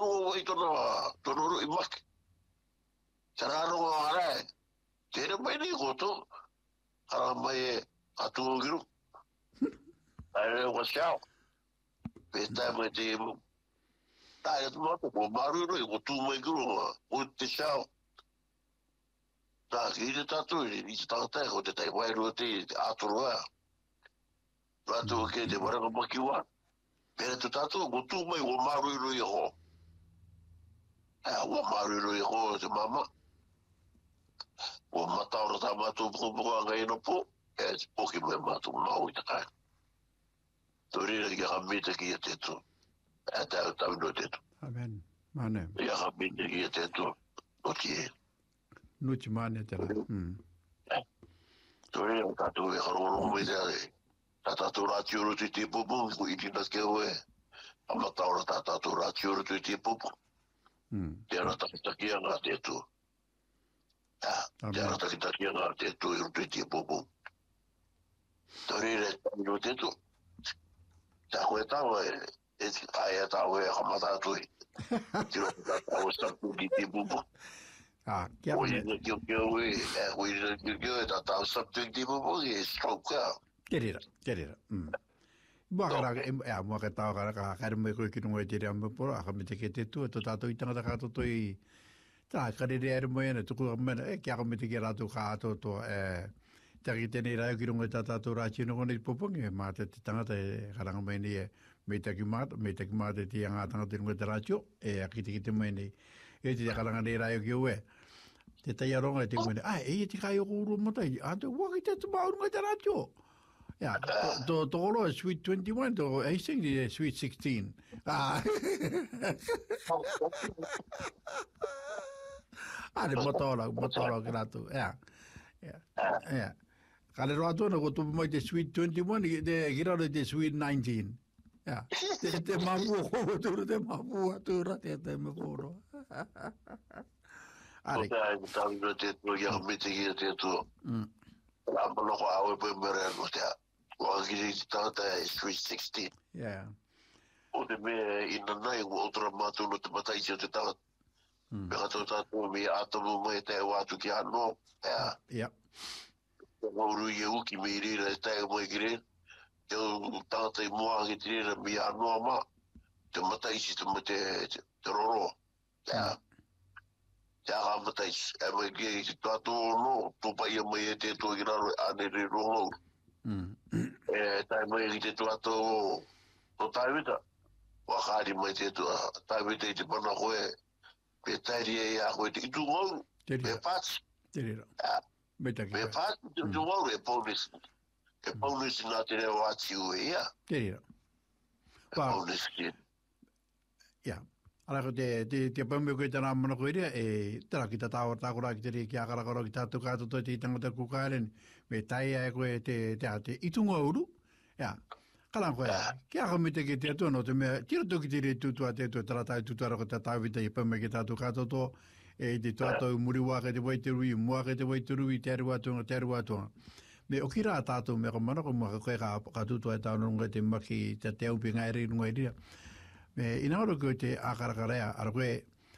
no ito na tonoro imak. Sarano ngara. Tere mai ni goto. Ara mai atu giru. Ai wasau. Pesta mai te mo. Tai tu mo ko maru ro ko tu mai giru. O te sau. Ta ki te tatu ni ta ta ko te tai wai ro te aturua. Ratu ke te wara ko makiwa. Pere tu tatu ko tu mai o maru ro i ho. O maru ro i ho te mama. O mataura ta matu pupunga ngai no po. E te poki mai matu mau i ta kai. Torira ki a mita ki a te tu. E te au tau no te tu. Amen. Mane. I a mita ki a te tu. O ki e. Nuti mane te la. Torira ka tu e haroro mai te ale. Ta tatu rati uru tu te pupu. Ku iti nas ke oe. A mataura ta tatu rati uru tu te pupu. Te ana taki a ngā te tu. Te ana taki a ngā te tu uru tu te pupu. Torira tau no te tu. Ta koe tau e ai e tau e hamata atui. Tiro tau e sapu ki te pupu. Kia Oi na kio e ta tau sapu ki te pupu e stroke out. Kerira. Mua ka tau ka kare mai koe ki nunga i te rea mpura, ka me te ke te tu, to tātou i tangata kato toi, tā karere ere mai ane, tuku mena, kia ka me te ke rātou ka ato to, taki tēnei rai ki runga i tātou rātio nunga i popongi, mā te tangata e karanga mai ni e, me taki māta te anga tangata i runga i te rātio, e aki te mai ni, e te karanga nei rai ki ue, te tai aronga i te mwene, e te kai o kuru matai, ante waki te tu mau runga i te rātio. Yeah, to olo is sweet 21, to Hastings is sweet 16. De motola grato. Yeah. Kale roato na ko tu mai te sweet 21, de gira de sweet 19. Yeah. Te mabu tu te maforo. Ai, tau no te tu ya me te te tu. La bolo ko awe pe mere no te. Well, it's Street 16. Yeah. O te me ina nei o otra matu no te matai si o te tala. Peka tō tātou me atomu mai te wātu ki anō. Yeah. Mauru i e uki me i rira e tēga mai ki rira. Te o tātai mua ki te rira me anō ma. Te matai si te roro. Te aha matai si. E mai ki e te tātou no. Tōpa ia mai e te tō ki raro ane re rongo. Tai mai ki te tuato o taiwita. Wakari mai te taiwita i te pana koe. Pe tairi e a koe te itu ngau. Pe pats. Terira. Pe pats te itu ngau e paunis. E paunis nā te reo ati ue ia. Terira. E paunis ki. Ja. Alako te pamio koe tana mana koe rea, tera ki ta tāwara tākora ki te rea ki akarakora ki tātou kātou toi te itangata kukaeren, me tai e koe te itunga uru, kalang koe, ki aka me te ke te atua no te mea, tira toki te rea tutua te atua, tara tai tutuara ko te tāwita i pamio ki tātou kātou tō, te tātou muriwa ke te waiturui, mua ke te waiturui, te aruatunga. Me o ki rā tātou mea ka mana ko mua koe ka tutua e tāununga te maki, te aupi ngairi nunga i rea. Me ina ora koe te akarakarea, ara koe,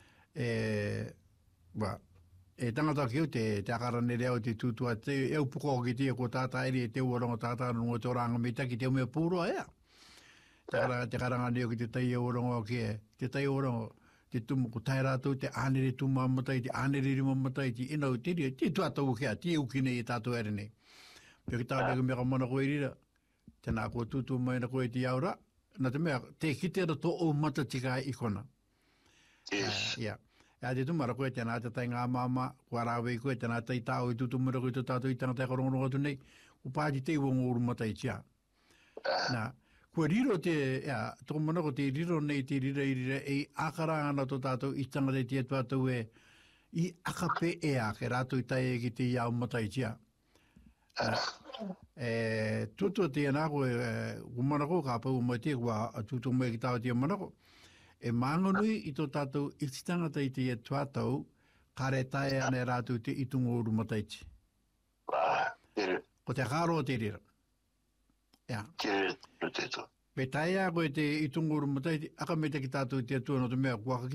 tangata ki te akarane reo te tutua, te eu puko ki te ko tāta eri e te uaronga tāta nunga tō ranga me taki te umea pūroa ea. Te karanga reo ki te tai uaronga ki e, te tai uaronga, te tumu ko tai rātou, te ānere tuma matai, te ānere rima matai, te inau te rea, te tuatau kia, te ukine i tātou ere nei. Pio ki tātou mea ka mana koe rira, tēnā koe tutu mai na koe te aura, na te mea, te kitera tō o mata tika ikona. Yes. Te tumara koe tēnā te tai ngā māma, kua rāwei koe tēnā tai tāo i tutumura koe tō tātou i tangata e korongo atu nei, u pāti te wongo uru mata i tia. Nā, kua riro te, tō mana ko te riro nei, te rira e akara ana tō tātou i tangata i tia tātou i akape ea, ke rātou i tai e ki te iau mata i tia. Tutu te anako umanako ka pau mai te kua tutu mai ki tau te manako e mangonui i tō tātou i tangata i te tuatau kare tae ane rātou te itungo uru mataiti. Ko te karo te rira. Pe tae a koe te itungo uru mataiti aka me te ki tātou te atua no te mea kua